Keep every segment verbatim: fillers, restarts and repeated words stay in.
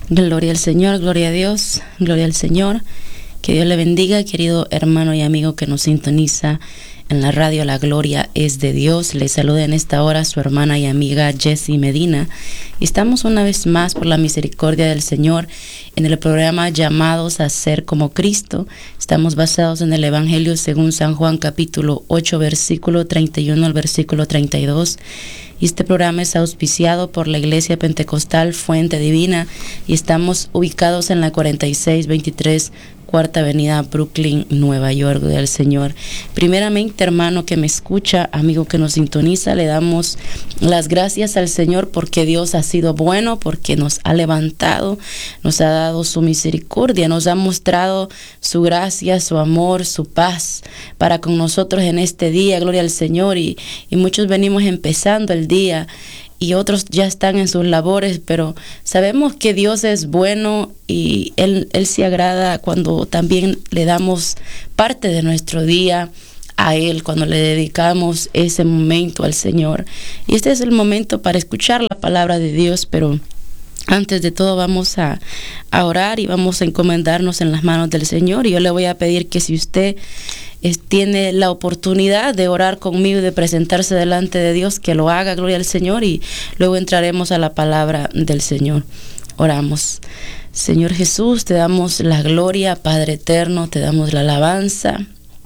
Gloria al Señor, gloria a Dios, gloria al Señor. Que Dios le bendiga, querido hermano y amigo que nos sintoniza en la radio. La gloria es de Dios. Le saluda en esta hora su hermana y amiga Jessie Medina. Y estamos una vez más, por la misericordia del Señor, en el programa Llamados a Ser como Cristo. Estamos basados en el Evangelio según San Juan, capítulo ocho, versículo treinta y uno al versículo treinta y dos. Y este programa es auspiciado por la Iglesia Pentecostal Fuente Divina y estamos ubicados en la cuarenta y seis veintitrés Cuarta Avenida, Brooklyn, Nueva York, del Señor. Primeramente, hermano que me escucha, amigo que nos sintoniza, le damos las gracias al Señor porque Dios ha sido bueno, porque nos ha levantado, nos ha dado su misericordia, nos ha mostrado su gracia, su amor, su paz para con nosotros en este día. Gloria al Señor. Y, y muchos venimos empezando el día y otros ya están en sus labores, pero sabemos que Dios es bueno y Él, Él se agrada cuando también le damos parte de nuestro día a Él, cuando le dedicamos ese momento al Señor. Y este es el momento para escuchar la palabra de Dios, pero antes de todo vamos a, a orar y vamos a encomendarnos en las manos del Señor. Y yo le voy a pedir que si usted Es, tiene la oportunidad de orar conmigo y de presentarse delante de Dios, que lo haga, gloria al Señor, y luego entraremos a la palabra del Señor. Oramos. Señor Jesús, te damos la gloria, Padre eterno, te damos la alabanza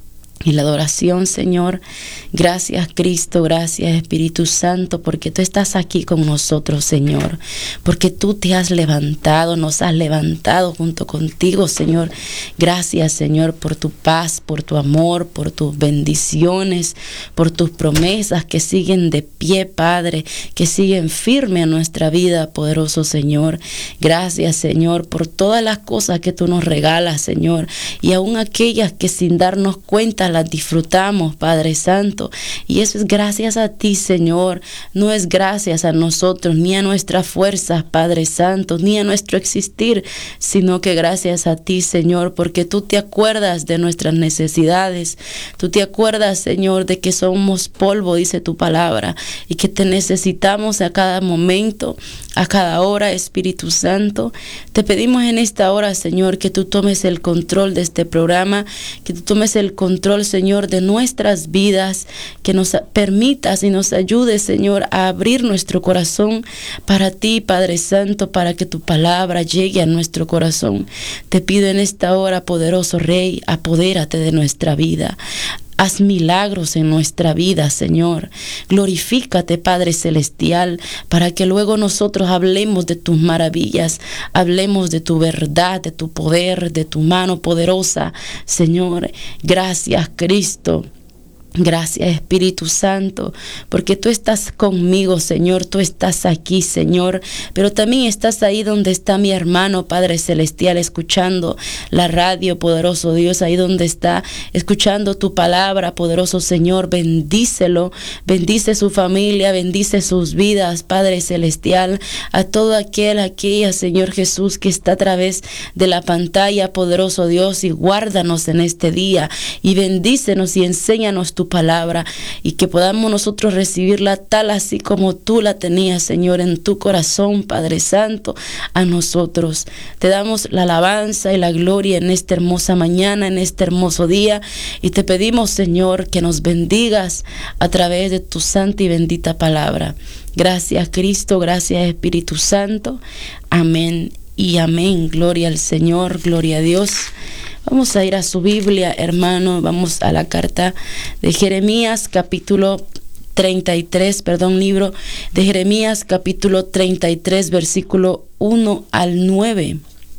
y la adoración, Señor. Gracias, Cristo, gracias, Espíritu Santo, porque tú estás aquí con nosotros, Señor, porque tú te has levantado, nos has levantado junto contigo, Señor. Gracias, Señor, por tu paz, por tu amor, por tus bendiciones, por tus promesas que siguen de pie, Padre, que siguen firme en nuestra vida, poderoso Señor. Gracias, Señor, por todas las cosas que tú nos regalas, Señor, y aún aquellas que sin darnos cuenta las disfrutamos, Padre Santo. Y eso es gracias a ti, Señor. No es gracias a nosotros, ni a nuestras fuerzas, Padre Santo, ni a nuestro existir, sino que gracias a ti, Señor, porque tú te acuerdas de nuestras necesidades. Tú te acuerdas, Señor, de que somos polvo, dice tu palabra, y que te necesitamos a cada momento, a cada hora, Espíritu Santo. Te pedimos en esta hora, Señor, que tú tomes el control de este programa, que tú tomes el control, Señor, de nuestras vidas, que nos permitas y nos ayudes, Señor, a abrir nuestro corazón para ti, Padre Santo, para que tu palabra llegue a nuestro corazón. Te pido en esta hora, poderoso Rey, apodérate de nuestra vida. Haz milagros en nuestra vida, Señor. Glorifícate, Padre Celestial, para que luego nosotros hablemos de tus maravillas, hablemos de tu verdad, de tu poder, de tu mano poderosa, Señor. Gracias, Cristo. Gracias, Espíritu Santo, porque tú estás conmigo, Señor, tú estás aquí, Señor, pero también estás ahí donde está mi hermano, Padre Celestial, escuchando la radio, poderoso Dios, ahí donde está, escuchando tu palabra, poderoso Señor. Bendícelo, bendice su familia, bendice sus vidas, Padre Celestial, a todo aquel, aquella, Señor Jesús, que está a través de la pantalla, poderoso Dios, y guárdanos en este día, y bendícenos y enséñanos tu palabra, y que podamos nosotros recibirla tal así como tú la tenías, Señor, en tu corazón, Padre Santo, a nosotros. Te damos la alabanza y la gloria en esta hermosa mañana, en este hermoso día, y te pedimos, Señor, que nos bendigas a través de tu santa y bendita palabra. Gracias, Cristo, gracias, Espíritu Santo. Amén y amén. Gloria al Señor, gloria a Dios. Vamos a ir a su Biblia, hermano. Vamos a la carta de Jeremías, capítulo treinta y tres, perdón, libro de Jeremías, capítulo treinta y tres, versículo uno al nueve.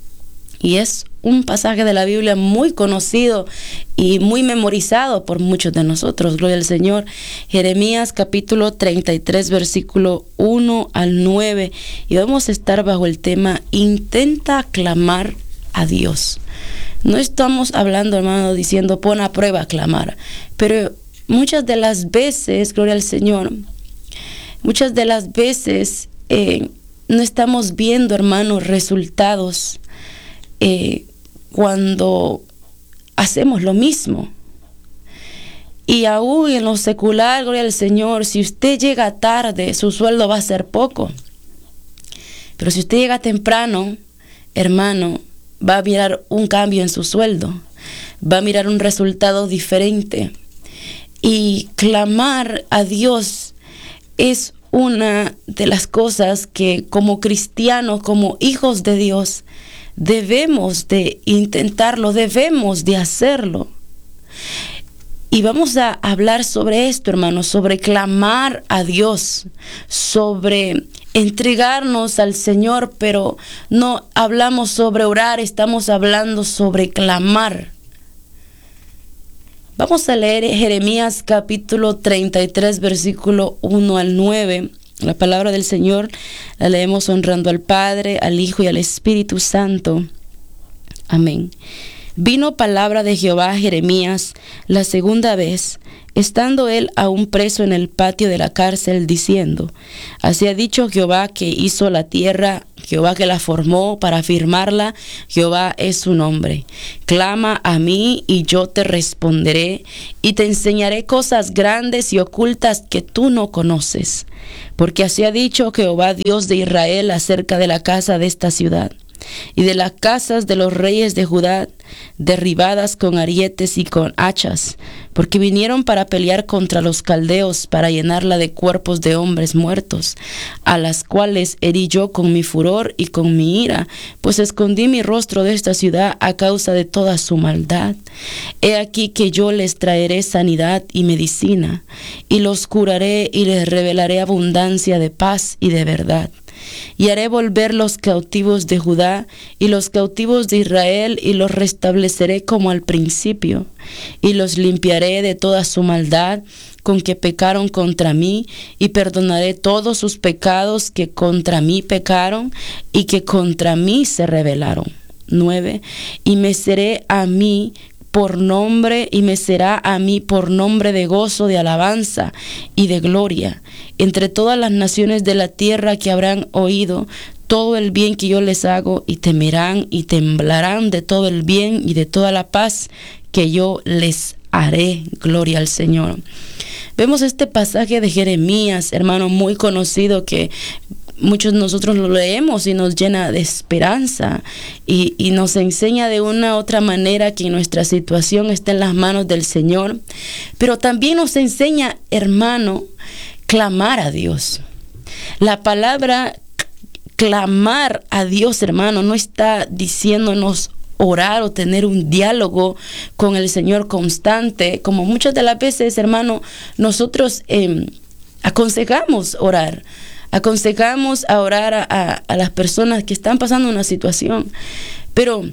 Y es un pasaje de la Biblia muy conocido y muy memorizado por muchos de nosotros. Gloria al Señor. Jeremías, capítulo treinta y tres, versículo uno al nueve. Y vamos a estar bajo el tema: intenta clamar a Dios. No estamos hablando, hermano, diciendo pon a prueba clamar, pero muchas de las veces, gloria al Señor, muchas de las veces eh, no estamos viendo, hermano, resultados eh, cuando hacemos lo mismo. Y aún en lo secular, gloria al Señor, si usted llega tarde, su sueldo va a ser poco. Pero si usted llega temprano, hermano, va a mirar un cambio en su sueldo, va a mirar un resultado diferente. Y clamar a Dios es una de las cosas que como cristianos, como hijos de Dios, debemos de intentarlo, debemos de hacerlo. Y vamos a hablar sobre esto, hermanos, sobre clamar a Dios, sobre entregarnos al Señor, pero no hablamos sobre orar, estamos hablando sobre clamar. Vamos a leer Jeremías capítulo treinta y tres, versículo uno al nueve. La palabra del Señor la leemos honrando al Padre, al Hijo y al Espíritu Santo. Amén. Vino palabra de Jehová a Jeremías la segunda vez, estando él aún preso en el patio de la cárcel, diciendo: Así ha dicho Jehová, que hizo la tierra, Jehová que la formó para afirmarla, Jehová es su nombre. Clama a mí y yo te responderé, y te enseñaré cosas grandes y ocultas que tú no conoces. Porque así ha dicho Jehová, Dios de Israel, acerca de la casa de esta ciudad y de las casas de los reyes de Judá, derribadas con arietes y con hachas, porque vinieron para pelear contra los caldeos, para llenarla de cuerpos de hombres muertos, a las cuales herí yo con mi furor y con mi ira, pues escondí mi rostro de esta ciudad a causa de toda su maldad. He aquí que yo les traeré sanidad y medicina, y los curaré y les revelaré abundancia de paz y de verdad. Y haré volver los cautivos de Judá y los cautivos de Israel, y los restableceré como al principio, y los limpiaré de toda su maldad con que pecaron contra mí, y perdonaré todos sus pecados que contra mí pecaron y que contra mí se rebelaron. nueve. Y me seré a mí por nombre, y me será a mí por nombre de gozo, de alabanza y de gloria, entre todas las naciones de la tierra, que habrán oído todo el bien que yo les hago, y temerán y temblarán de todo el bien y de toda la paz que yo les haré. Gloria al Señor. Vemos este pasaje de Jeremías, hermano, muy conocido, que muchos de nosotros lo leemos y nos llena de esperanza y, y nos enseña de una u otra manera que nuestra situación está en las manos del Señor, pero también nos enseña, hermano, clamar a Dios. La palabra clamar a Dios, hermano, no está diciéndonos orar o tener un diálogo con el Señor constante, como muchas de las veces, hermano, nosotros eh, aconsejamos orar. Aconsejamos a orar a, a, a las personas que están pasando una situación. Pero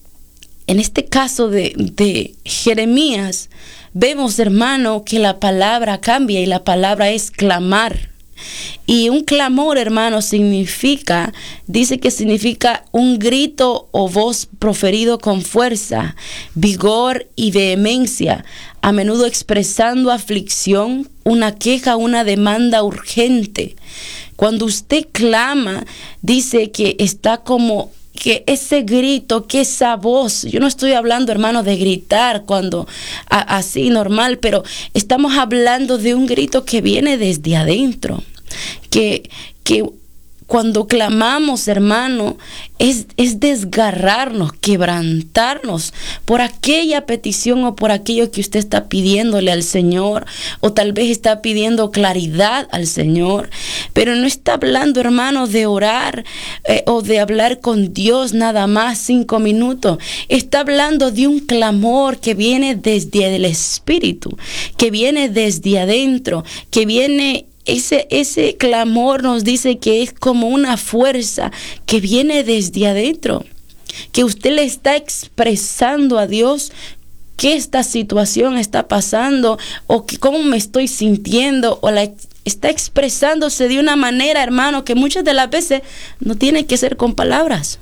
en este caso de, de Jeremías, vemos, hermano, que la palabra cambia y la palabra es clamar. Y un clamor, hermano, significa, dice que significa un grito o voz proferido con fuerza, vigor y vehemencia, a menudo expresando aflicción, una queja, una demanda urgente. Cuando usted clama, dice que está como que ese grito, que esa voz, yo no estoy hablando, hermano, de gritar cuando a, así normal, pero estamos hablando de un grito que viene desde adentro, que, que cuando clamamos, hermano, es, es desgarrarnos, quebrantarnos por aquella petición o por aquello que usted está pidiéndole al Señor, o tal vez está pidiendo claridad al Señor, pero no está hablando, hermano, de orar eh, o de hablar con Dios nada más cinco minutos. Está hablando de un clamor que viene desde el Espíritu, que viene desde adentro, que viene... Ese, ese clamor nos dice que es como una fuerza que viene desde adentro, que usted le está expresando a Dios qué esta situación está pasando, o que cómo me estoy sintiendo, o la está expresándose de una manera, hermano, que muchas de las veces no tiene que ser con palabras.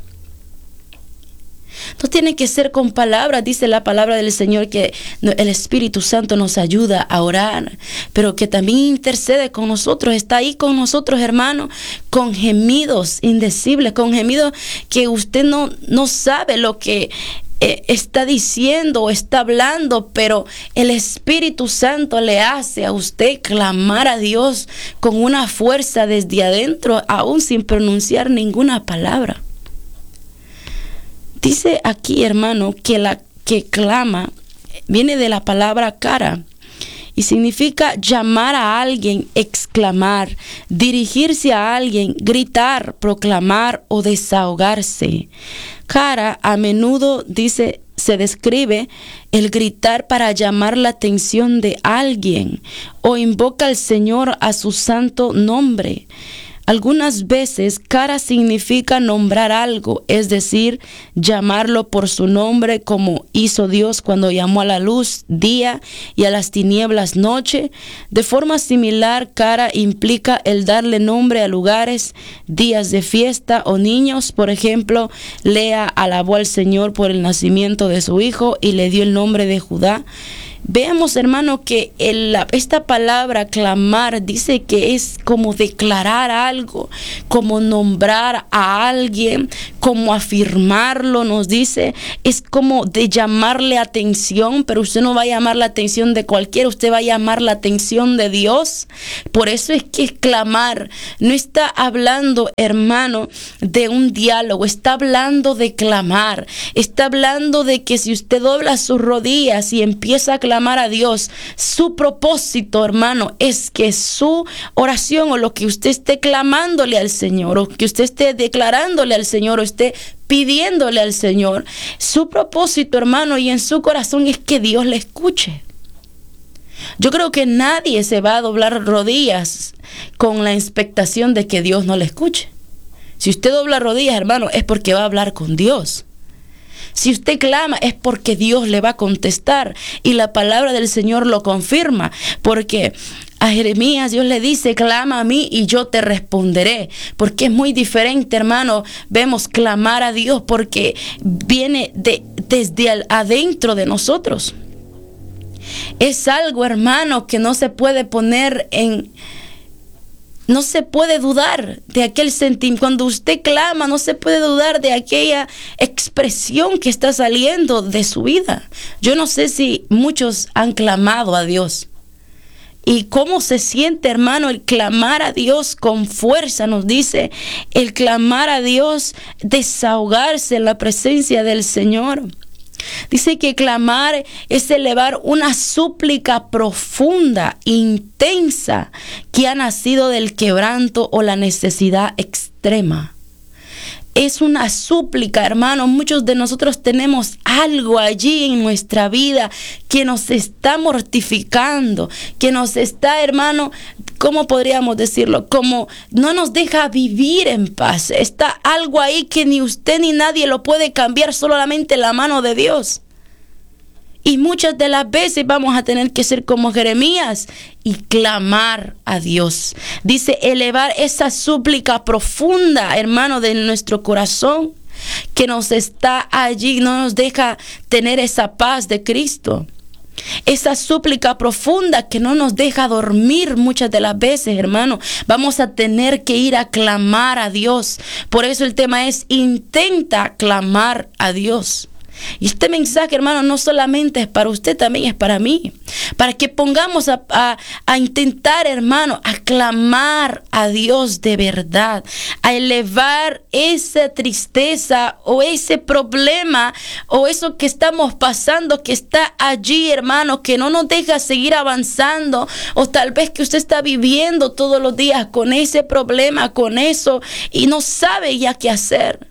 No tiene que ser con palabras, dice la palabra del Señor, que el Espíritu Santo nos ayuda a orar, pero que también intercede con nosotros, está ahí con nosotros, hermano, con gemidos indecibles, con gemidos que usted no, no sabe lo que eh, está diciendo o está hablando, pero el Espíritu Santo le hace a usted clamar a Dios con una fuerza desde adentro, aún sin pronunciar ninguna palabra. Dice aquí, hermano, que la que clama viene de la palabra cara y significa llamar a alguien, exclamar, dirigirse a alguien, gritar, proclamar o desahogarse. Cara a menudo dice se describe el gritar para llamar la atención de alguien o invoca al Señor a su santo nombre. Algunas veces cara significa nombrar algo, es decir, llamarlo por su nombre, como hizo Dios cuando llamó a la luz día y a las tinieblas noche. De forma similar, cara implica el darle nombre a lugares, días de fiesta o niños. Por ejemplo, Lea alabó al Señor por el nacimiento de su hijo y le dio el nombre de Judá. Veamos, hermano, que el, esta palabra clamar dice que es como declarar algo, como nombrar a alguien, como afirmarlo, nos dice, es como de llamarle atención, pero usted no va a llamar la atención de cualquiera, usted va a llamar la atención de Dios. Por eso es que clamar no está hablando, hermano, de un diálogo, está hablando de clamar, está hablando de que si usted dobla sus rodillas y empieza a clamar a Dios, su propósito, hermano, es que su oración o lo que usted esté clamándole al Señor o que usted esté declarándole al Señor o esté pidiéndole al Señor, su propósito, hermano, y en su corazón es que Dios le escuche. Yo creo que nadie se va a doblar rodillas con la expectación de que Dios no le escuche. Si usted dobla rodillas, hermano, es porque va a hablar con Dios. Si usted clama es porque Dios le va a contestar y la palabra del Señor lo confirma, porque a Jeremías Dios le dice, clama a mí y yo te responderé, porque es muy diferente, hermano. Vemos clamar a Dios porque viene de, desde adentro de nosotros. Es algo, hermano, que no se puede poner en... No se puede dudar de aquel sentimiento. Cuando usted clama, no se puede dudar de aquella expresión que está saliendo de su vida. Yo no sé si muchos han clamado a Dios. ¿Y cómo se siente, hermano, el clamar a Dios con fuerza? Nos dice el clamar a Dios, desahogarse en la presencia del Señor. Dice que clamar es elevar una súplica profunda, intensa, que ha nacido del quebranto o la necesidad extrema. Es una súplica, hermano. Muchos de nosotros tenemos algo allí en nuestra vida que nos está mortificando, que nos está, hermano, ¿cómo podríamos decirlo? Como no nos deja vivir en paz. Está algo ahí que ni usted ni nadie lo puede cambiar, solamente la mano de Dios. Y muchas de las veces vamos a tener que ser como Jeremías y clamar a Dios. Dice, elevar esa súplica profunda, hermano, de nuestro corazón, que nos está allí, no nos deja tener esa paz de Cristo. Esa súplica profunda que no nos deja dormir muchas de las veces, hermano. Vamos a tener que ir a clamar a Dios. Por eso el tema es, intenta clamar a Dios. Y este mensaje, hermano, no solamente es para usted, también es para mí. Para que pongamos a, a, a intentar, hermano, a clamar a Dios de verdad. A elevar esa tristeza o ese problema o eso que estamos pasando, que está allí, hermano, que no nos deja seguir avanzando. O tal vez que usted está viviendo todos los días con ese problema, con eso, y no sabe ya qué hacer.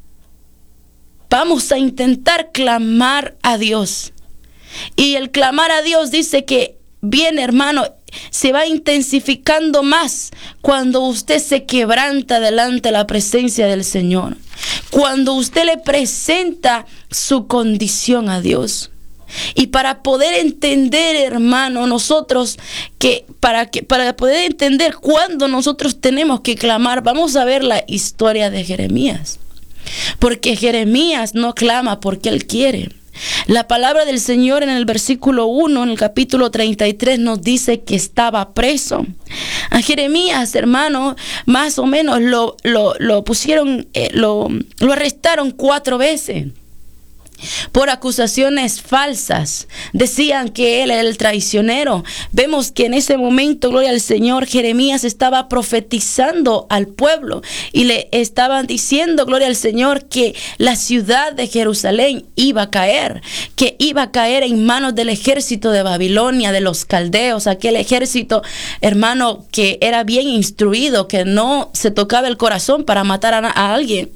Vamos a intentar clamar a Dios. Y el clamar a Dios dice que viene, hermano, se va intensificando más cuando usted se quebranta delante de la presencia del Señor. Cuando usted le presenta su condición a Dios. Y para poder entender, hermano, nosotros que para que para poder entender cuándo nosotros tenemos que clamar, vamos a ver la historia de Jeremías. Porque Jeremías no clama porque él quiere. La palabra del Señor en el versículo uno, en el capítulo treinta y tres, nos dice que estaba preso. A Jeremías, hermano, más o menos lo, lo, lo pusieron, eh, lo, lo arrestaron cuatro veces. por acusaciones falsas. Decían que él era el traicionero. Vemos que en ese momento, gloria al Señor, Jeremías estaba profetizando al pueblo y le estaban diciendo, gloria al Señor, que la ciudad de Jerusalén iba a caer, que iba a caer en manos del ejército de Babilonia, de los caldeos, aquel ejército, hermano, que era bien instruido, que no se tocaba el corazón para matar a, a alguien.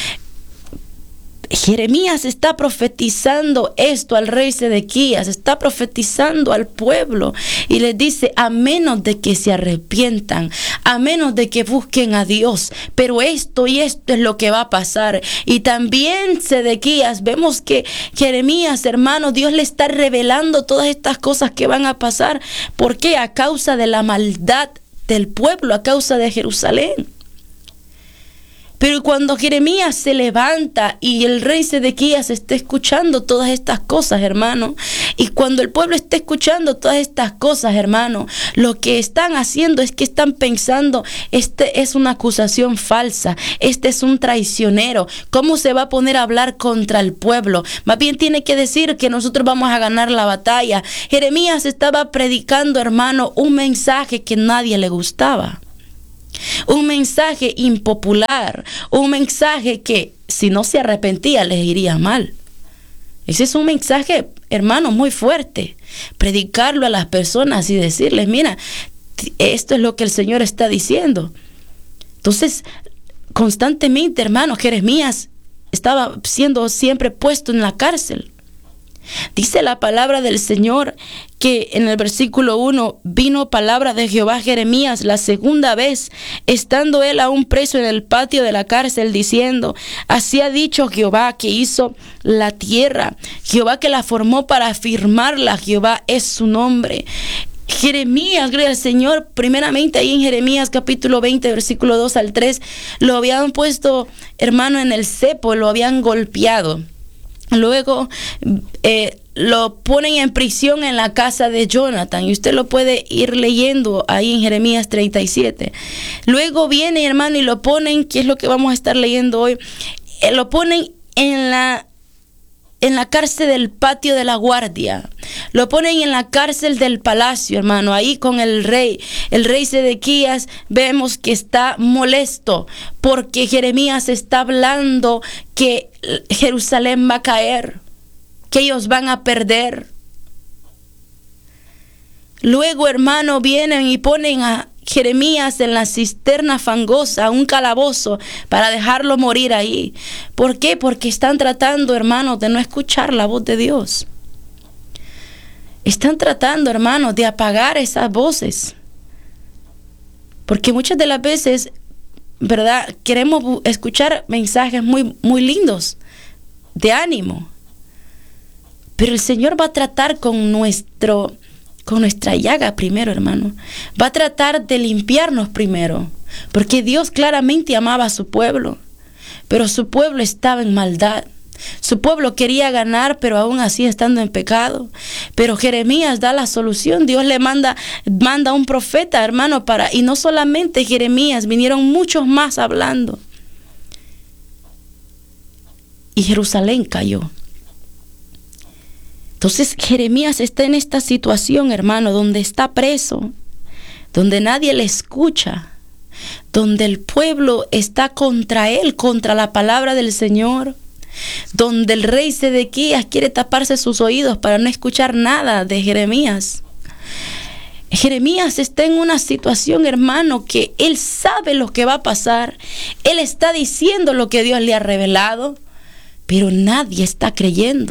Jeremías está profetizando esto al rey Sedequías, está profetizando al pueblo y les dice, a menos de que se arrepientan, a menos de que busquen a Dios, pero esto y esto es lo que va a pasar. Y también Sedequías, vemos que Jeremías, hermano, Dios le está revelando todas estas cosas que van a pasar. ¿Por qué? A causa de la maldad del pueblo, a causa de Jerusalén. Pero cuando Jeremías se levanta y el rey Sedequías está escuchando todas estas cosas, hermano, y cuando el pueblo está escuchando todas estas cosas, hermano, lo que están haciendo es que están pensando, este es una acusación falsa, este es un traicionero, ¿cómo se va a poner a hablar contra el pueblo? Más bien tiene que decir que nosotros vamos a ganar la batalla. Jeremías estaba predicando, hermano, un mensaje que nadie le gustaba. Un mensaje impopular, un mensaje que si no se arrepentía les iría mal. Ese es un mensaje, hermano, muy fuerte. Predicarlo a las personas y decirles, mira, esto es lo que el Señor está diciendo. Entonces, constantemente, hermano, Jeremías estaba siendo siempre puesto en la cárcel. Dice la palabra del Señor que en el versículo uno, vino palabra de Jehová a Jeremías la segunda vez, estando él aún preso en el patio de la cárcel, diciendo, así ha dicho Jehová que hizo la tierra, Jehová que la formó para afirmarla, Jehová es su nombre. Jeremías, gloria al Señor, primeramente ahí en Jeremías capítulo veinte, versículo dos al tres, lo habían puesto, hermano, en el cepo, lo habían golpeado. Luego eh, lo ponen en prisión en la casa de Jonathan y usted lo puede ir leyendo ahí en Jeremías treinta y siete. Luego viene, hermano, y lo ponen, que es lo que vamos a estar leyendo hoy, eh, lo ponen en la en la cárcel del patio de la guardia, lo ponen en la cárcel del palacio, hermano, ahí con el rey. El rey Sedequías vemos que está molesto porque Jeremías está hablando que Jerusalén va a caer, que ellos van a perder. Luego, hermano, vienen y ponen a Jeremías en la cisterna fangosa, un calabozo, para dejarlo morir ahí. ¿Por qué? Porque están tratando, hermanos, de no escuchar la voz de Dios. Están tratando, hermanos, de apagar esas voces. Porque muchas de las veces, ¿verdad?, queremos escuchar mensajes muy, muy lindos, de ánimo. Pero el Señor va a tratar con nuestro... con nuestra llaga primero, hermano. Va a tratar de limpiarnos primero, porque Dios claramente amaba a su pueblo, pero su pueblo estaba en maldad. Su pueblo quería ganar, pero aún así estando en pecado. Pero Jeremías da la solución. Dios le manda, manda un profeta, hermano, para, y no solamente Jeremías, vinieron muchos más hablando. Y Jerusalén cayó. Entonces Jeremías está en esta situación, hermano, donde está preso, donde nadie le escucha, donde el pueblo está contra él, contra la palabra del Señor, donde el rey Sedequías quiere taparse sus oídos para no escuchar nada de Jeremías. Jeremías está en una situación, hermano, que él sabe lo que va a pasar, él está diciendo lo que Dios le ha revelado, pero nadie está creyendo.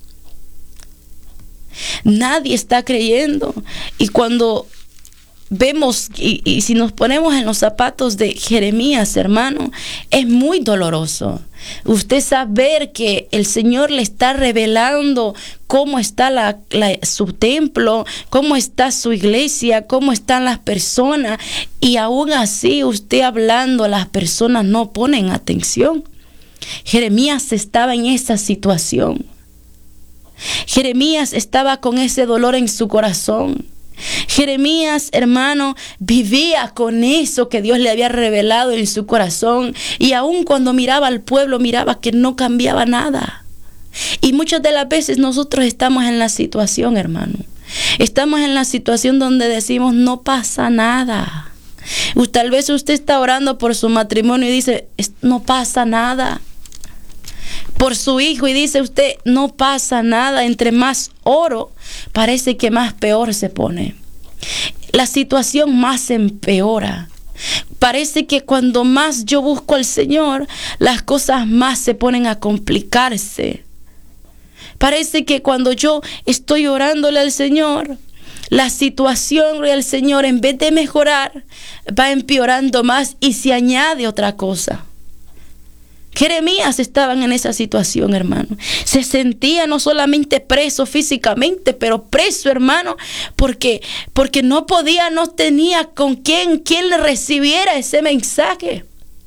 Nadie está creyendo. Y cuando vemos, y, y si nos ponemos en los zapatos de Jeremías, hermano, es muy doloroso. Usted saber que el Señor le está revelando cómo está la, la, su templo, cómo está su iglesia, cómo están las personas, y aún así usted hablando, las personas no ponen atención. Jeremías estaba en esa situación. Jeremías estaba con ese dolor en su corazón. Jeremías, hermano, vivía con eso que Dios le había revelado en su corazón. Y aun cuando miraba al pueblo, miraba que no cambiaba nada. Y muchas de las veces nosotros estamos en la situación, hermano. Estamos en la situación donde decimos, no pasa nada. Tal vez usted está orando por su matrimonio y dice, no pasa nada. Por su hijo y dice usted, no pasa nada. Entre más oro, parece que más peor se pone. La situación más empeora. Parece que cuando más yo busco al Señor, las cosas más se ponen a complicarse. Parece que cuando yo estoy orándole al Señor, la situación del Señor, en vez de mejorar, va empeorando más y se añade otra cosa. Jeremías estaba en esa situación, hermano. Se sentía no solamente preso físicamente, pero preso, hermano, porque, porque no podía, no tenía con quién, quién le recibiera ese mensaje.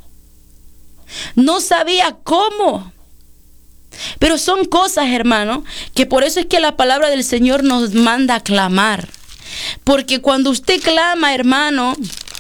No sabía cómo. Pero son cosas, hermano, que por eso es que la palabra del Señor nos manda a clamar. Porque cuando usted clama, hermano,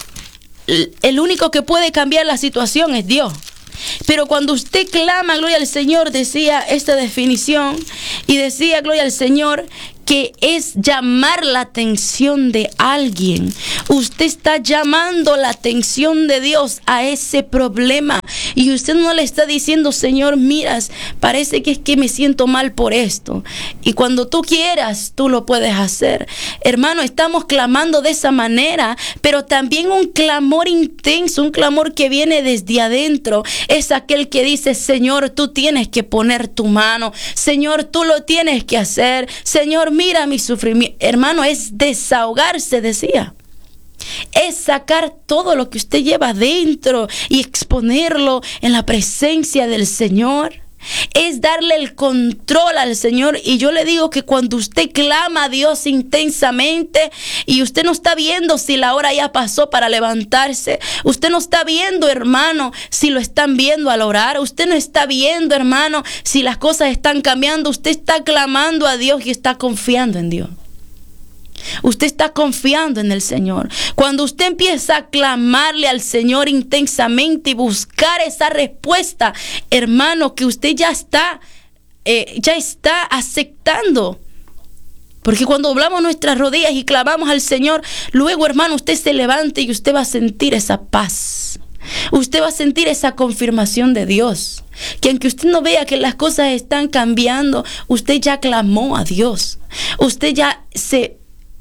el único que puede cambiar la situación es Dios. Pero cuando usted clama, gloria al Señor, decía esta definición, y decía, gloria al Señor, que es llamar la atención de alguien. Usted está llamando la atención de Dios a ese problema. Y usted no le está diciendo, Señor, miras, parece que es que me siento mal por esto. Y cuando tú quieras, tú lo puedes hacer. Hermano, estamos clamando de esa manera, pero también un clamor intenso, un clamor que viene desde adentro. Es aquel que dice, Señor, tú tienes que poner tu mano. Señor, tú lo tienes que hacer. Señor, mira mi sufrimiento. Hermano, es desahogarse, decía. Es sacar todo lo que usted lleva dentro y exponerlo en la presencia del Señor. Es darle el control al Señor. Y yo le digo que cuando usted clama a Dios intensamente y usted no está viendo si la hora ya pasó para levantarse, usted no está viendo, hermano, si lo están viendo al orar, usted no está viendo, hermano, si las cosas están cambiando, usted está clamando a Dios y está confiando en Dios. Usted está confiando en el Señor. Cuando usted empieza a clamarle al Señor intensamente y buscar esa respuesta, hermano, que usted ya está, eh, ya está aceptando. Porque cuando doblamos nuestras rodillas y clamamos al Señor, luego, hermano, usted se levanta y usted va a sentir esa paz. Usted va a sentir esa confirmación de Dios. Que aunque usted no vea que las cosas están cambiando, usted ya clamó a Dios. Usted ya se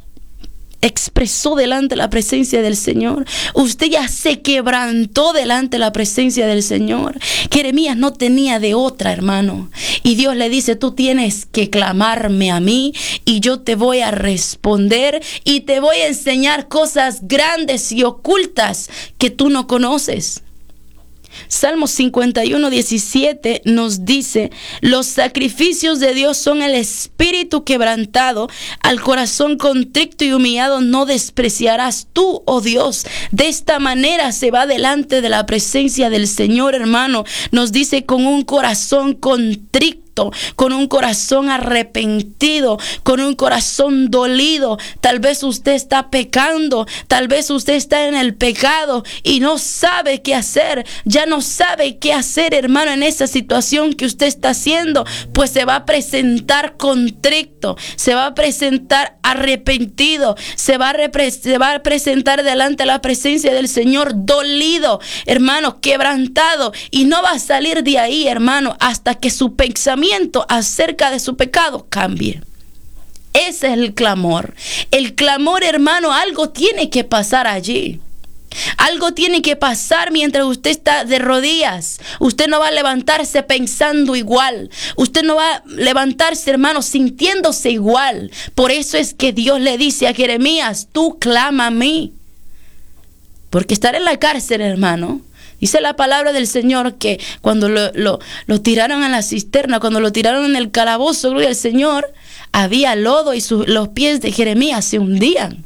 expresó delante de la presencia del Señor. Usted ya se quebrantó delante de la presencia del Señor. Jeremías no tenía de otra, hermano. Y Dios le dice, tú tienes que clamarme a mí y yo te voy a responder y te voy a enseñar cosas grandes y ocultas que tú no conoces. Salmo cincuenta y uno, diecisiete nos dice, los sacrificios de Dios son el espíritu quebrantado, al corazón contrito y humillado no despreciarás tú, oh Dios. De esta manera se va delante de la presencia del Señor, hermano. Nos dice con un corazón contrito, con un corazón arrepentido, con un corazón dolido. Tal vez usted está pecando, tal vez usted está en el pecado y no sabe qué hacer, ya no sabe qué hacer, hermano, en esa situación que usted está haciendo. Pues se va a presentar contrito, se va a presentar arrepentido, se va a, repre- se va a presentar delante de la presencia del Señor dolido, hermano, quebrantado, y no va a salir de ahí, hermano, hasta que su pensamiento acerca de su pecado cambie. Ese es el clamor. El clamor, hermano, algo tiene que pasar allí. Algo tiene que pasar mientras usted está de rodillas. Usted no va a levantarse pensando igual. Usted no va a levantarse, hermano, sintiéndose igual. Por eso es que Dios le dice a Jeremías, tú clama a mí. Porque estar en la cárcel, hermano, dice la palabra del Señor que cuando lo, lo, lo tiraron a la cisterna, cuando lo tiraron en el calabozo, gloria al Señor, había lodo y su, los pies de Jeremías se hundían.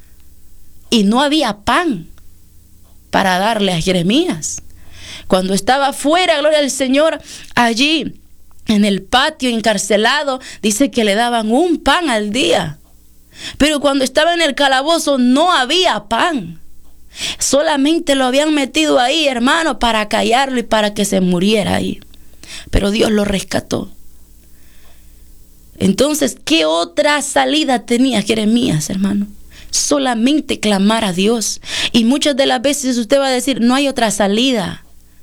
Y no había pan para darle a Jeremías. Cuando estaba fuera, gloria al Señor, allí en el patio encarcelado, dice que le daban un pan al día. Pero cuando estaba en el calabozo no había pan. Solamente lo habían metido ahí, hermano, para callarlo y para que se muriera ahí. Pero Dios lo rescató. Entonces, ¿qué otra salida tenía Jeremías, hermano? Solamente clamar a Dios. Y muchas de las veces usted va a decir, no hay otra salida.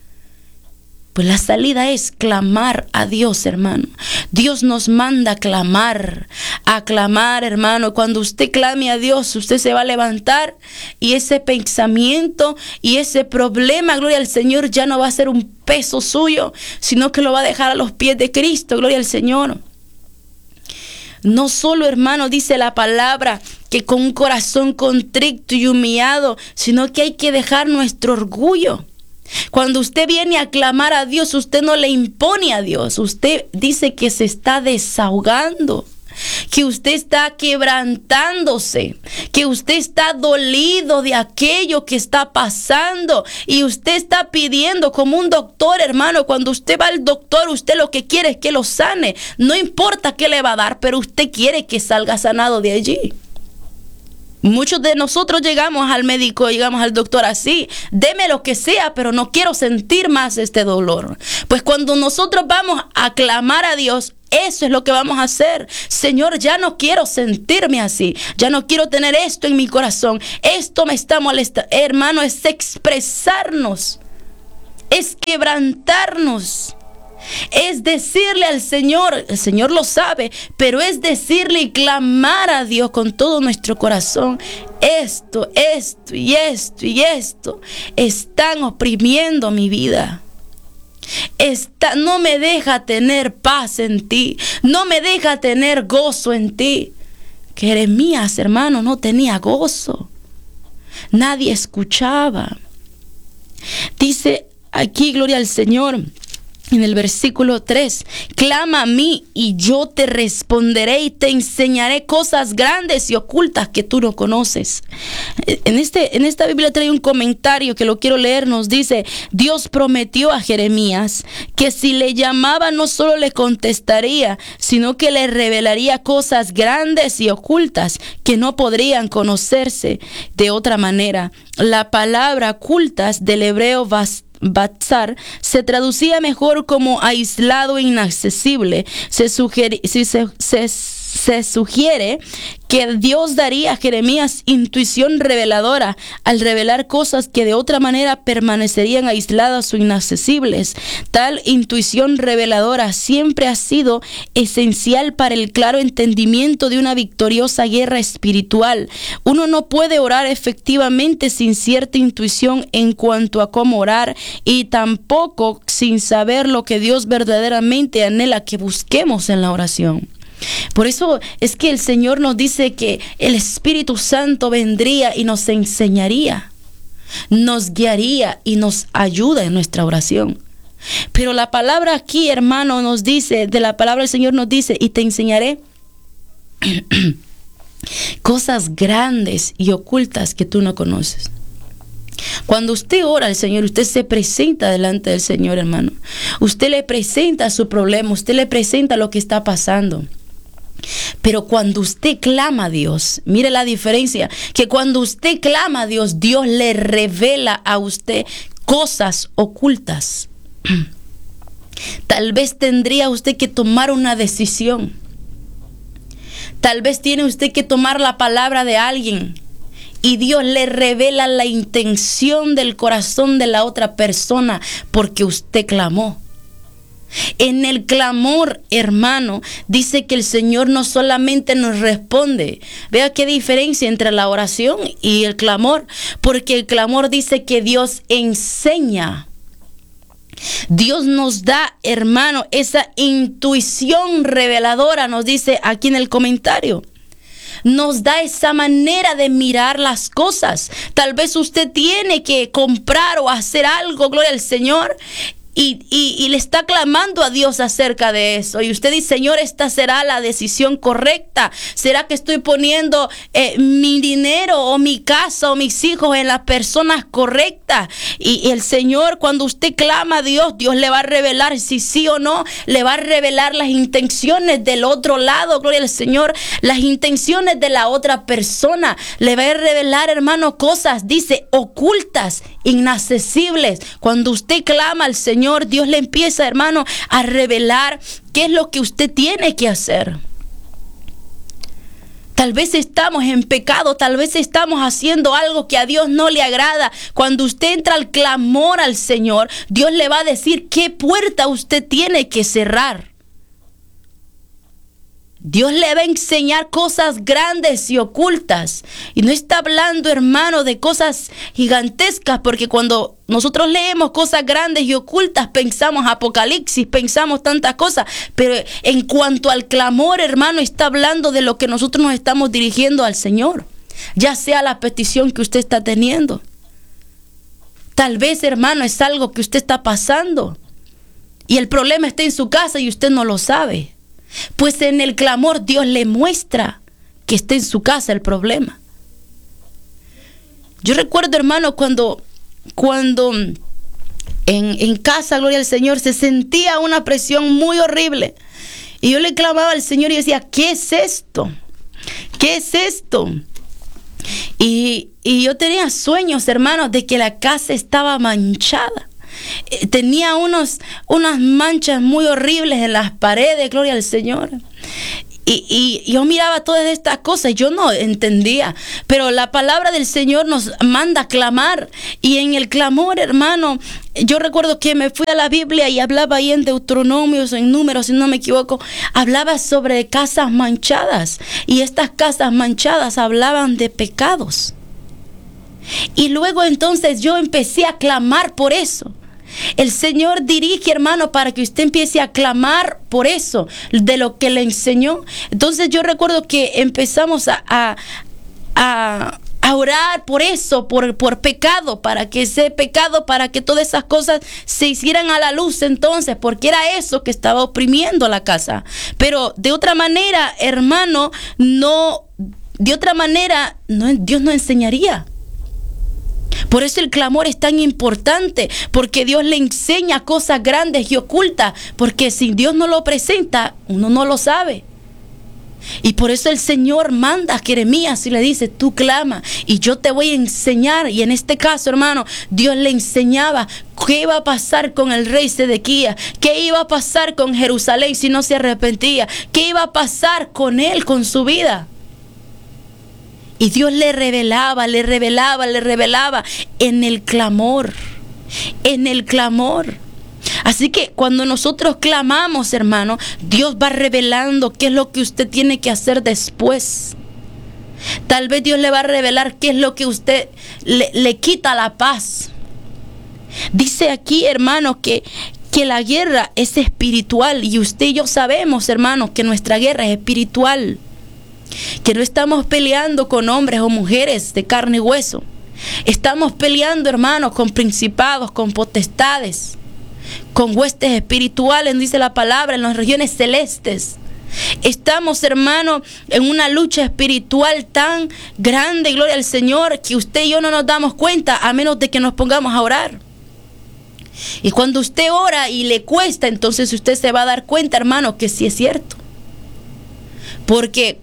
Pues la salida es clamar a Dios, hermano. Dios nos manda a clamar, a clamar, hermano. Cuando usted clame a Dios, usted se va a levantar y ese pensamiento y ese problema, gloria al Señor, ya no va a ser un peso suyo, sino que lo va a dejar a los pies de Cristo, gloria al Señor. No solo, hermano, dice la palabra que con un corazón contrito y humillado, sino que hay que dejar nuestro orgullo. Cuando usted viene a clamar a Dios, usted no le impone a Dios. Usted dice que se está desahogando, que usted está quebrantándose, que usted está dolido de aquello que está pasando y usted está pidiendo como un doctor, hermano. Cuando usted va al doctor, usted lo que quiere es que lo sane. No importa qué le va a dar, pero usted quiere que salga sanado de allí. Muchos de nosotros llegamos al médico, llegamos al doctor así, deme lo que sea, pero no quiero sentir más este dolor. Pues cuando nosotros vamos a clamar a Dios, eso es lo que vamos a hacer. Señor, ya no quiero sentirme así, ya no quiero tener esto en mi corazón, esto me está molestando. Hermano, es expresarnos, es quebrantarnos. Es decirle al Señor, el Señor lo sabe, pero es decirle y clamar a Dios con todo nuestro corazón. Esto, esto y esto y esto están oprimiendo mi vida. Esta, no me deja tener paz en ti, no me deja tener gozo en ti. Jeremías, hermano, no tenía gozo. Nadie escuchaba. Dice aquí, gloria al Señor, en el versículo tres, clama a mí y yo te responderé y te enseñaré cosas grandes y ocultas que tú no conoces. En, este, en esta Biblia trae un comentario que lo quiero leer. Nos dice, Dios prometió a Jeremías que si le llamaba no solo le contestaría, sino que le revelaría cosas grandes y ocultas que no podrían conocerse de otra manera. La palabra ocultas del hebreo bastante Batzar se traducía mejor como aislado e inaccesible. Se sugiere, se, se, se, se sugiere que Dios daría a Jeremías intuición reveladora al revelar cosas que de otra manera permanecerían aisladas o inaccesibles. Tal intuición reveladora siempre ha sido esencial para el claro entendimiento de una victoriosa guerra espiritual. Uno no puede orar efectivamente sin cierta intuición en cuanto a cómo orar, y tampoco sin saber lo que Dios verdaderamente anhela que busquemos en la oración. Por eso es que el Señor nos dice que el Espíritu Santo vendría y nos enseñaría, nos guiaría y nos ayuda en nuestra oración. Pero la palabra aquí, hermano, nos dice, de la palabra del Señor nos dice, y te enseñaré cosas grandes y ocultas que tú no conoces. Cuando usted ora al Señor, usted se presenta delante del Señor, hermano. Usted le presenta su problema, usted le presenta lo que está pasando. Pero cuando usted clama a Dios, mire la diferencia, que cuando usted clama a Dios, Dios le revela a usted cosas ocultas. Tal vez tendría usted que tomar una decisión. Tal vez tiene usted que tomar la palabra de alguien y Dios le revela la intención del corazón de la otra persona porque usted clamó. En el clamor, hermano, dice que el Señor no solamente nos responde. Vea qué diferencia entre la oración y el clamor, porque el clamor dice que Dios enseña. Dios nos da, hermano, esa intuición reveladora, nos dice aquí en el comentario. Nos da esa manera de mirar las cosas. Tal vez usted tiene que comprar o hacer algo, gloria al Señor, Y, y, y le está clamando a Dios acerca de eso. Y usted dice, Señor, esta será la decisión correcta. ¿Será que estoy poniendo eh, mi dinero o mi casa o mis hijos en las personas correctas? Y, y el Señor, cuando usted clama a Dios, Dios le va a revelar si sí o no. Le va a revelar las intenciones del otro lado, gloria al Señor. Las intenciones de la otra persona. Le va a revelar, hermano, cosas, dice, ocultas, inaccesibles. Cuando usted clama al Señor, Dios le empieza, hermano, a revelar qué es lo que usted tiene que hacer. Tal vez estamos en pecado, tal vez estamos haciendo algo que a Dios no le agrada. Cuando usted entra al clamor al Señor, Dios le va a decir qué puerta usted tiene que cerrar. Dios le va a enseñar cosas grandes y ocultas. Y no está hablando, hermano, de cosas gigantescas, porque cuando nosotros leemos cosas grandes y ocultas, pensamos Apocalipsis, pensamos tantas cosas. Pero en cuanto al clamor, hermano, está hablando de lo que nosotros nos estamos dirigiendo al Señor. Ya sea la petición que usted está teniendo. Tal vez, hermano, es algo que usted está pasando. Y el problema está en su casa y usted no lo sabe. Pues en el clamor Dios le muestra que está en su casa el problema. Yo recuerdo, hermano, cuando, cuando en, en casa, gloria al Señor, se sentía una presión muy horrible. Y yo le clamaba al Señor y decía, ¿qué es esto? ¿Qué es esto? Y, y yo tenía sueños, hermanos, de que la casa estaba manchada. Tenía unos, unas manchas muy horribles en las paredes, gloria al Señor. Y, y yo miraba todas estas cosas y yo no entendía. Pero la palabra del Señor nos manda a clamar. Y en el clamor, hermano, yo recuerdo que me fui a la Biblia y hablaba ahí en Deuteronomios, en Números, si no me equivoco. Hablaba sobre casas manchadas. Y estas casas manchadas hablaban de pecados. Y luego entonces yo empecé a clamar por eso. El Señor dirige, hermano, para que usted empiece a clamar por eso, de lo que le enseñó. Entonces yo recuerdo que empezamos a, a, a, a orar por eso, por, por pecado, para que ese pecado, para que todas esas cosas se hicieran a la luz entonces, porque era eso que estaba oprimiendo la casa. Pero de otra manera, hermano, no, de otra manera, no, Dios no enseñaría. Por eso el clamor es tan importante, porque Dios le enseña cosas grandes y ocultas, porque si Dios no lo presenta, uno no lo sabe. Y por eso el Señor manda a Jeremías y le dice, tú clama y yo te voy a enseñar. Y en este caso, hermano, Dios le enseñaba qué iba a pasar con el rey Sedequías, qué iba a pasar con Jerusalén si no se arrepentía, qué iba a pasar con él, con su vida. Y Dios le revelaba, le revelaba, le revelaba en el clamor, en el clamor. Así que cuando nosotros clamamos, hermano, Dios va revelando qué es lo que usted tiene que hacer después. Tal vez Dios le va a revelar qué es lo que usted le, le quita la paz. Dice aquí, hermano, que, que la guerra es espiritual. Y usted y yo sabemos, hermano, que nuestra guerra es espiritual. Que no estamos peleando con hombres o mujeres de carne y hueso. Estamos peleando, hermanos, con principados, con potestades, con huestes espirituales, dice la palabra, en las regiones celestes. Estamos, hermanos, en una lucha espiritual tan grande, gloria al Señor, que usted y yo no nos damos cuenta a menos de que nos pongamos a orar. Y cuando usted ora y le cuesta, entonces usted se va a dar cuenta, hermano, que sí es cierto. Porque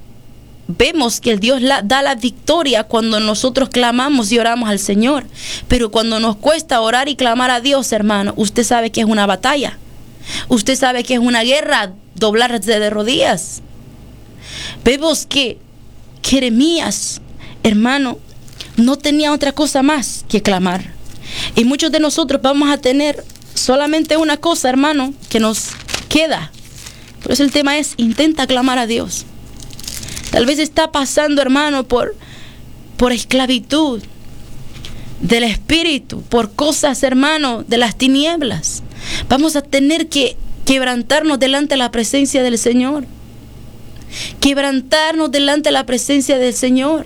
vemos que el Dios la, da la victoria cuando nosotros clamamos y oramos al Señor. Pero cuando nos cuesta orar y clamar a Dios, hermano, usted sabe que es una batalla. Usted sabe que es una guerra, doblarse de rodillas. Vemos que Jeremías, hermano, no tenía otra cosa más que clamar. Y muchos de nosotros vamos a tener solamente una cosa, hermano, que nos queda. Por eso el tema es, intenta clamar a Dios. Tal vez está pasando, hermano, por, por esclavitud del espíritu, por cosas, hermano, de las tinieblas. Vamos a tener que quebrantarnos delante de la presencia del Señor. Quebrantarnos delante de la presencia del Señor.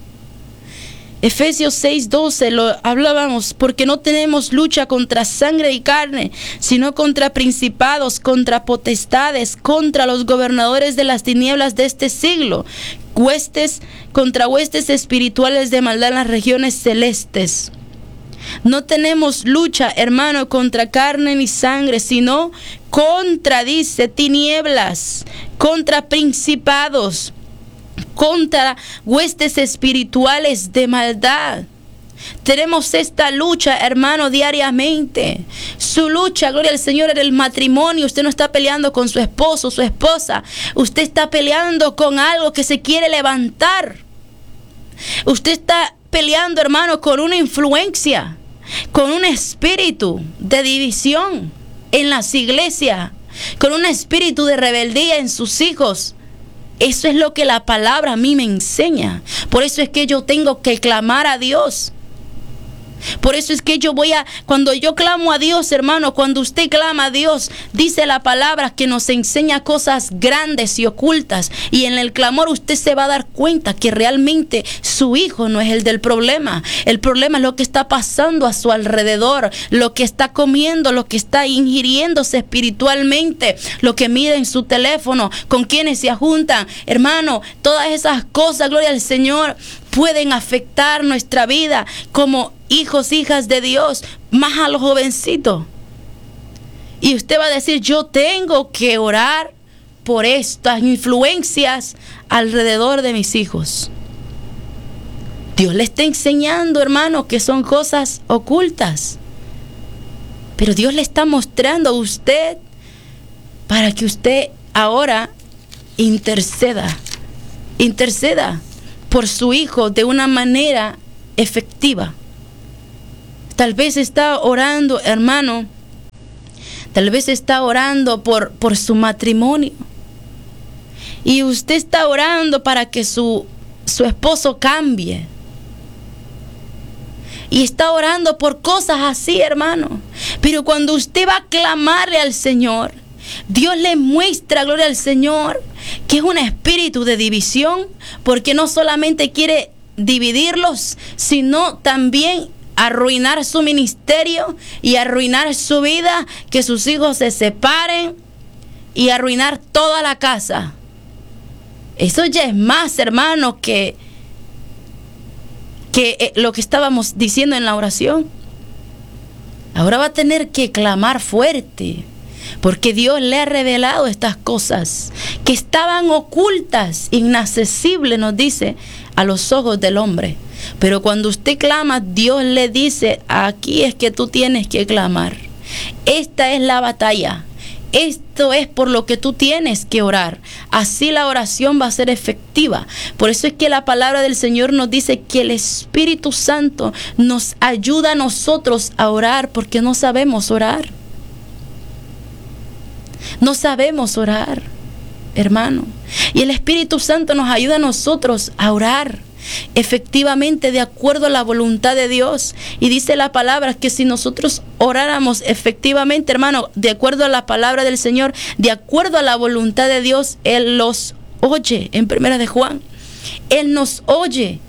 Efesios seis doce lo hablábamos, porque no tenemos lucha contra sangre y carne, sino contra principados, contra potestades, contra los gobernadores de las tinieblas de este siglo, huestes, contra huestes espirituales de maldad en las regiones celestes. No tenemos lucha, hermano, contra carne ni sangre, sino contra, dice, tinieblas, contra principados, contra huestes espirituales de maldad. Tenemos esta lucha, hermano, diariamente. Su lucha, gloria al Señor, en el matrimonio. Usted no está peleando con su esposo, su esposa. Usted está peleando con algo que se quiere levantar. Usted está peleando, hermano, con una influencia, con un espíritu de división en las iglesias, con un espíritu de rebeldía en sus hijos. Eso es lo que la palabra a mí me enseña. Por eso es que yo tengo que clamar a Dios. Por eso es que yo voy a, cuando yo clamo a Dios, hermano, cuando usted clama a Dios, dice la palabra que nos enseña cosas grandes y ocultas. Y en el clamor usted se va a dar cuenta que realmente su hijo no es el del problema. El problema es lo que está pasando a su alrededor, lo que está comiendo, lo que está ingiriéndose espiritualmente, lo que mira en su teléfono, con quienes se juntan. Hermano, todas esas cosas, gloria al Señor, pueden afectar nuestra vida como hijos, hijas de Dios, más a los jovencitos. Y usted va a decir, yo tengo que orar por estas influencias alrededor de mis hijos. Dios le está enseñando, hermano, que son cosas ocultas. Pero Dios le está mostrando a usted para que usted ahora interceda, interceda por su hijo de una manera efectiva. Tal vez está orando, hermano, tal vez está orando por, por su matrimonio. Y usted está orando para que su, su esposo cambie. Y está orando por cosas así, hermano. Pero cuando usted va a clamarle al Señor, Dios le muestra, gloria al Señor, que es un espíritu de división, porque no solamente quiere dividirlos, sino también arruinar su ministerio y arruinar su vida, que sus hijos se separen y arruinar toda la casa. Eso ya es más, hermano, que, que lo que estábamos diciendo en la oración. Ahora va a tener que clamar fuerte, porque Dios le ha revelado estas cosas que estaban ocultas, inaccesibles, nos dice, a los ojos del hombre. Pero cuando usted clama, Dios le dice, aquí es que tú tienes que clamar. Esta es la batalla. Esto es por lo que tú tienes que orar. Así la oración va a ser efectiva. Por eso es que la palabra del Señor nos dice que el Espíritu Santo nos ayuda a nosotros a orar, porque no sabemos orar. No sabemos orar, hermano. Y el Espíritu Santo nos ayuda a nosotros a orar efectivamente de acuerdo a la voluntad de Dios. Y dice la palabra que si nosotros oráramos efectivamente, hermano, de acuerdo a la palabra del Señor, de acuerdo a la voluntad de Dios, Él los oye. En primera de Juan, Él nos oye.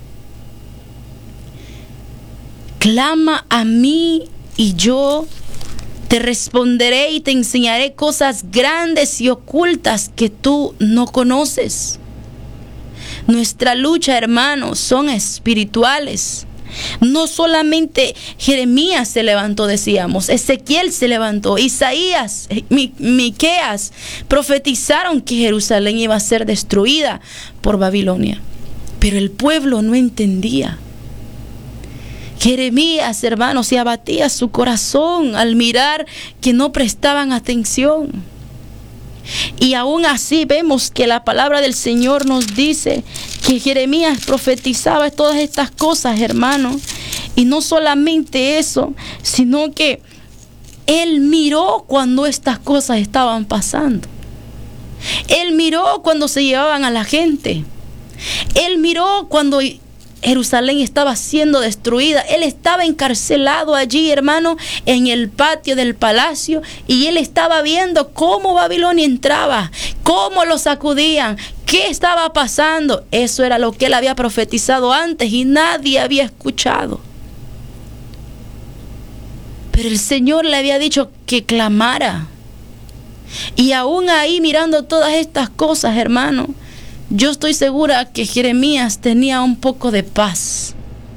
Clama a mí y yo te responderé y te enseñaré cosas grandes y ocultas que tú no conoces. Nuestra lucha, hermanos, son espirituales. No solamente Jeremías se levantó, decíamos, Ezequiel se levantó, Isaías, Mi, Miqueas profetizaron que Jerusalén iba a ser destruida por Babilonia. Pero el pueblo no entendía. Jeremías, hermanos, se abatía su corazón al mirar que no prestaban atención. Y aún así vemos que la palabra del Señor nos dice que Jeremías profetizaba todas estas cosas, hermano. Y no solamente eso, sino que él miró cuando estas cosas estaban pasando. Él miró cuando se llevaban a la gente. Él miró cuando Jerusalén estaba siendo destruida. Él estaba encarcelado allí, hermano, en el patio del palacio, y él estaba viendo cómo Babilonia entraba, cómo lo sacudían, qué estaba pasando. Eso era lo que él había profetizado antes y nadie había escuchado. Pero el Señor le había dicho que clamara. Y aún ahí, mirando todas estas cosas, hermano, yo estoy segura que Jeremías tenía un poco de paz.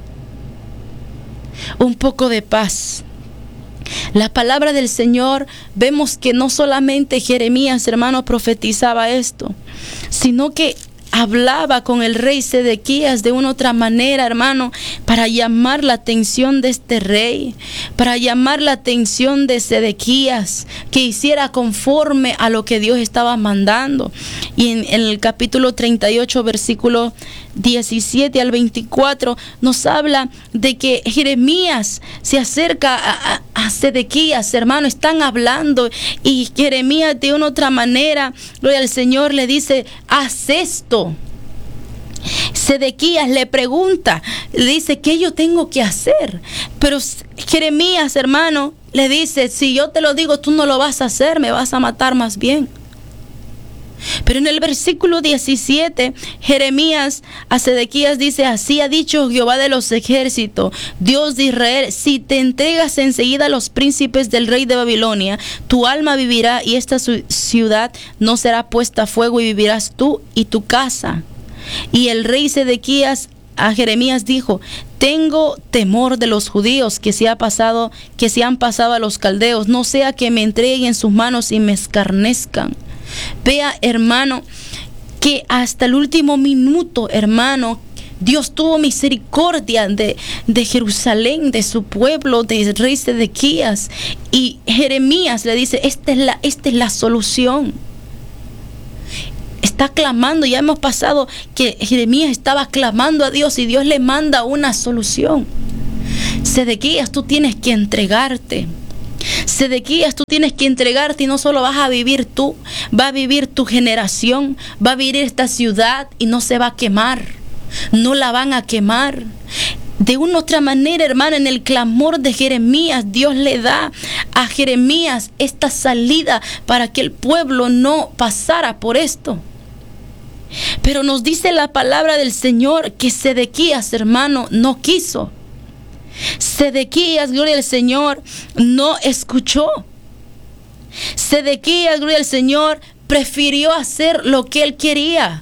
Un poco de paz. La palabra del Señor, vemos que no solamente Jeremías, hermano, profetizaba esto, sino que hablaba con el rey Sedequías de una otra manera, hermano, para llamar la atención de este rey, para llamar la atención de Sedequías, que hiciera conforme a lo que Dios estaba mandando. Y en, en el capítulo treinta y ocho, versículo diecisiete al veinticuatro, nos habla de que Jeremías se acerca a, a, a Sedequías, hermano, están hablando, y Jeremías de una otra manera, gloria al Señor, le dice: haz esto. Sedequías le pregunta, le dice: ¿qué yo tengo que hacer? Pero Jeremías, hermano, le dice: si yo te lo digo, tú no lo vas a hacer, me vas a matar más bien. Pero en el versículo diecisiete, Jeremías a Sedequías dice: así ha dicho Jehová de los ejércitos, Dios de Israel, si te entregas enseguida a los príncipes del rey de Babilonia, tu alma vivirá, y esta ciudad no será puesta a fuego, y vivirás tú y tu casa. Y el rey Sedequías a Jeremías dijo: tengo temor de los judíos que se ha pasado, que se han pasado a los caldeos, no sea que me entreguen en sus manos y me escarnezcan. Vea, hermano, que hasta el último minuto, hermano, Dios tuvo misericordia de, de Jerusalén, de su pueblo, del rey Sedequías. Y Jeremías le dice: esta es la, esta es la solución. Está clamando, ya hemos pasado que Jeremías estaba clamando a Dios y Dios le manda una solución. Sedequías, tú tienes que entregarte. Sedequías, tú tienes que entregarte, y no solo vas a vivir tú, va a vivir tu generación, va a vivir esta ciudad, y no se va a quemar, no la van a quemar. De una otra manera, hermano, en el clamor de Jeremías, Dios le da a Jeremías esta salida para que el pueblo no pasara por esto. Pero nos dice la palabra del Señor que Sedequías, hermano, no quiso. Sedequías, gloria al Señor, no escuchó. Sedequías, gloria al Señor, prefirió hacer lo que él quería.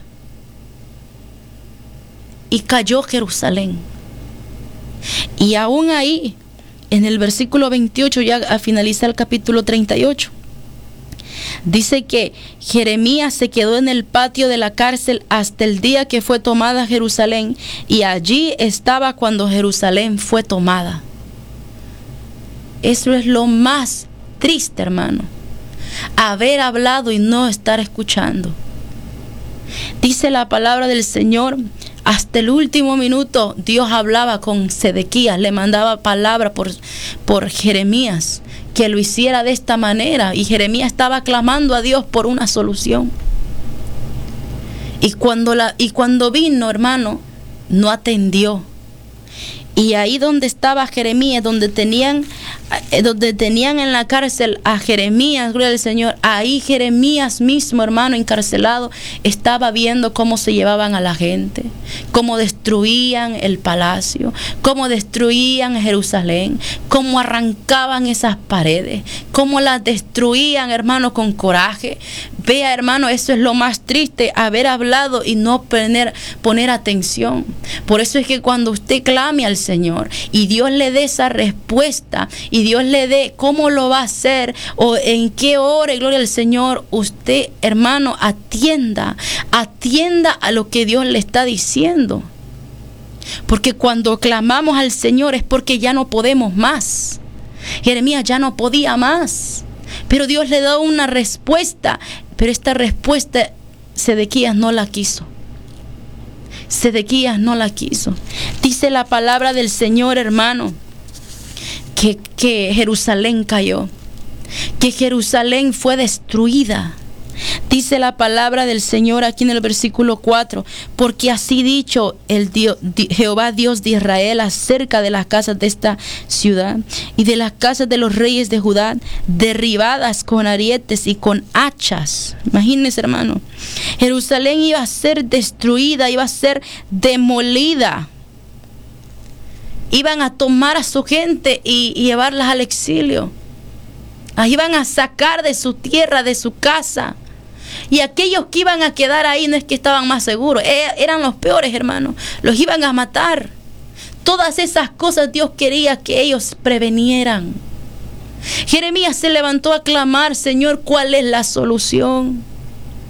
Y cayó Jerusalén. Y aún ahí, en el versículo veintiocho, ya a finalizar el capítulo treinta y ocho, dice que Jeremías se quedó en el patio de la cárcel hasta el día que fue tomada Jerusalén, y allí estaba cuando Jerusalén fue tomada. Eso es lo más triste, hermano, haber hablado y no estar escuchando. Dice la palabra del Señor: hasta el último minuto Dios hablaba con Sedequías, le mandaba palabra por, por Jeremías, que lo hiciera de esta manera, y Jeremías estaba clamando a Dios por una solución. Y cuando, la, y cuando vino, hermano, no atendió. Y ahí donde estaba Jeremías, donde tenían, donde tenían en la cárcel a Jeremías, gloria al Señor, ahí Jeremías mismo, hermano, encarcelado, estaba viendo cómo se llevaban a la gente, cómo destruían el palacio, cómo destruían Jerusalén, cómo arrancaban esas paredes, cómo las destruían, hermano, con coraje. Vea, hermano, eso es lo más triste, haber hablado y no poner, poner atención. Por eso es que cuando usted clame al Señor y Dios le dé esa respuesta, y Dios le dé cómo lo va a hacer o en qué hora, gloria al Señor, usted, hermano, atienda, atienda a lo que Dios le está diciendo. Porque cuando clamamos al Señor es porque ya no podemos más. Jeremías ya no podía más, pero Dios le dio una respuesta, pero esta respuesta Sedequías no la quiso. Sedequías no la quiso. Dice la palabra del Señor, hermano, que, que Jerusalén cayó, que Jerusalén fue destruida. Dice la palabra del Señor aquí en el versículo cuatro: porque así dicho el Dios, Jehová Dios de Israel acerca de las casas de esta ciudad y de las casas de los reyes de Judá, derribadas con arietes y con hachas. Imagínense, hermano, Jerusalén iba a ser destruida, iba a ser demolida. Iban a tomar a su gente y, y llevarlas al exilio. Ahí iban a sacar de su tierra, de su casa. Y aquellos que iban a quedar ahí no es que estaban más seguros, eran los peores, hermanos. Los iban a matar. Todas esas cosas Dios quería que ellos prevenieran. Jeremías se levantó a clamar: Señor, ¿cuál es la solución?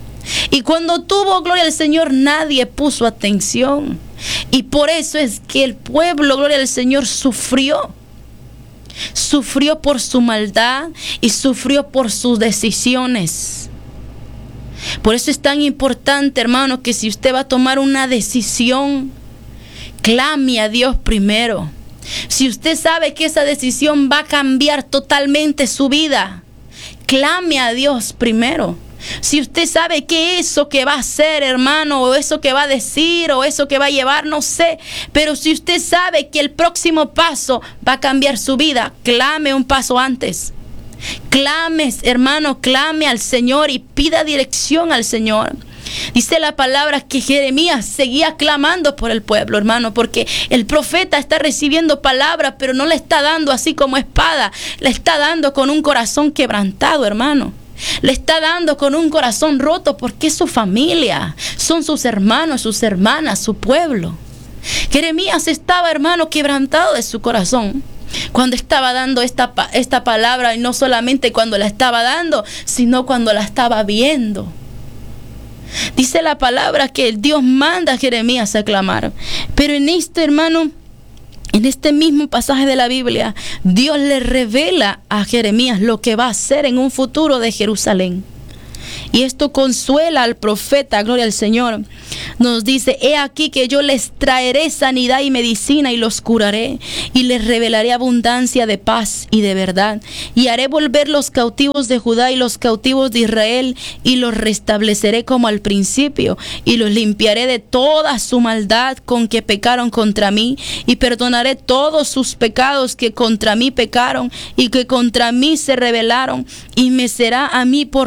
Y cuando tuvo gloria al Señor, nadie puso atención. Y por eso es que el pueblo, gloria al Señor, sufrió. Sufrió por su maldad y sufrió por sus decisiones. Por eso es tan importante, hermano, que si usted va a tomar una decisión, clame a Dios primero. Si usted sabe que esa decisión va a cambiar totalmente su vida, clame a Dios primero. Si usted sabe que eso que va a hacer, hermano, o eso que va a decir, o eso que va a llevar, no sé, pero si usted sabe que el próximo paso va a cambiar su vida, clame un paso antes. Clame, hermano, clame al Señor y pida dirección al Señor. Dice la palabra que Jeremías seguía clamando por el pueblo, hermano, porque el profeta está recibiendo palabra, pero no le está dando así como espada, le está dando con un corazón quebrantado, hermano. Le está dando con un corazón roto porque es su familia, son sus hermanos, sus hermanas, su pueblo. Jeremías estaba, hermano, quebrantado de su corazón cuando estaba dando esta, esta palabra, y no solamente cuando la estaba dando, sino cuando la estaba viendo. Dice la palabra que el Dios manda a Jeremías a clamar. Pero en este, hermano, en este mismo pasaje de la Biblia, Dios le revela a Jeremías lo que va a hacer en un futuro de Jerusalén. Y esto consuela al profeta, gloria al Señor. Nos dice: he aquí que yo les traeré sanidad y medicina y los curaré, y les revelaré abundancia de paz y de verdad, y haré volver los cautivos de Judá y los cautivos de Israel, y los restableceré como al principio, y los limpiaré de toda su maldad con que pecaron contra mí, y perdonaré todos sus pecados que contra mí pecaron y que contra mí se rebelaron, y me será a mí por